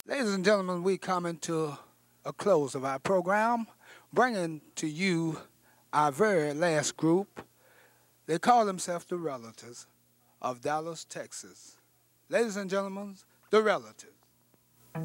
Ladies and gentlemen, we coming to a close of our program, bringing to you our very last group. They call themselves the Relatives of Dallas, Texas. Ladies and gentlemen, the Relatives.